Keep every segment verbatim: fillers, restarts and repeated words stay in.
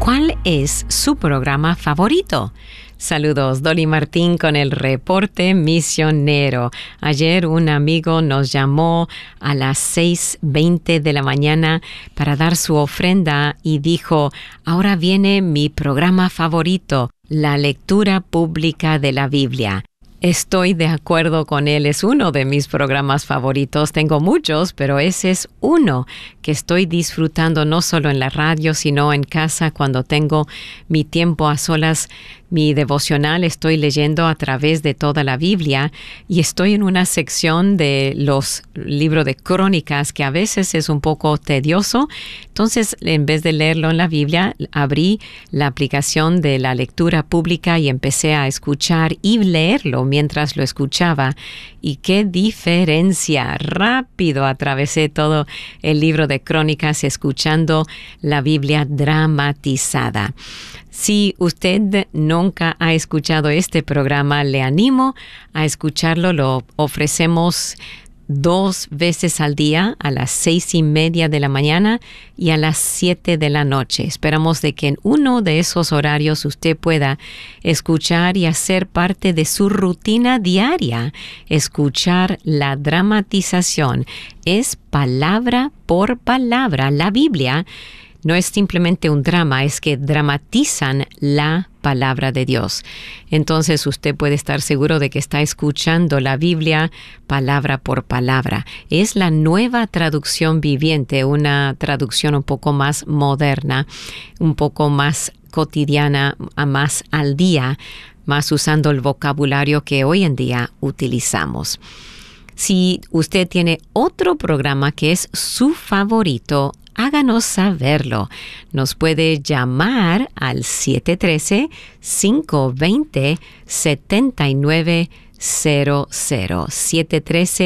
¿Cuál es su programa favorito? Saludos, Dolly Martín con el reporte misionero. Ayer un amigo nos llamó a las seis veinte de la mañana para dar su ofrenda y dijo, ahora viene mi programa favorito, la lectura pública de la Biblia. Estoy de acuerdo con él, es uno de mis programas favoritos. Tengo muchos, pero ese es uno que estoy disfrutando no solo en la radio, sino en casa cuando tengo mi tiempo a solas. Mi devocional estoy leyendo a través de toda la Biblia y estoy en una sección de los libros de crónicas que a veces es un poco tedioso. Entonces, en vez de leerlo en la Biblia, abrí la aplicación de la lectura pública y empecé a escuchar y leerlo mientras lo escuchaba. Y qué diferencia. Rápido atravesé todo el libro de crónicas escuchando la Biblia dramatizada. Si usted nunca ha escuchado este programa, le animo a escucharlo. Lo ofrecemos dos veces al día, a las seis y media de la mañana y a las siete de la noche. Esperamos de que en uno de esos horarios usted pueda escuchar y hacer parte de su rutina diaria. Escuchar la dramatización es palabra por palabra. La Biblia no es simplemente un drama, es que dramatizan la palabra de Dios. Entonces usted puede estar seguro de que está escuchando la Biblia palabra por palabra. Es la nueva traducción viviente, una traducción un poco más moderna, un poco más cotidiana, más al día, más usando el vocabulario que hoy en día utilizamos. Si usted tiene otro programa que es su favorito, háganos saberlo. Nos puede llamar al siete uno tres, cinco dos cero, siete nueve cero cero. siete uno tres,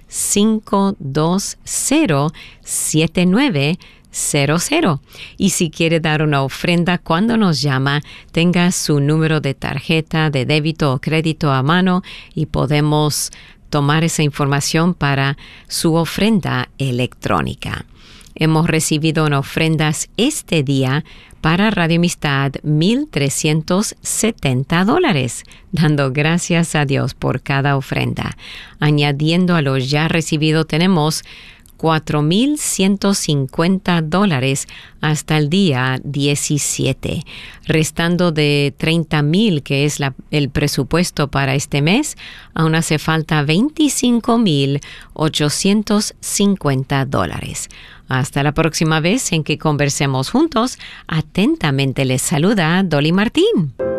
cinco dos cero, siete nueve cero cero. Y si quiere dar una ofrenda cuando nos llama, tenga su número de tarjeta de débito o crédito a mano y podemos tomar esa información para su ofrenda electrónica. Hemos recibido en ofrendas este día para Radio Amistad mil trescientos setenta dólares, dando gracias a Dios por cada ofrenda. Añadiendo a lo ya recibido tenemos cuatro mil ciento cincuenta dólares hasta el día diecisiete. Restando de treinta mil, que es la, el presupuesto para este mes, aún hace falta veinticinco mil ochocientos cincuenta dólares. Hasta la próxima vez en que conversemos juntos. Atentamente les saluda Dolly Martín.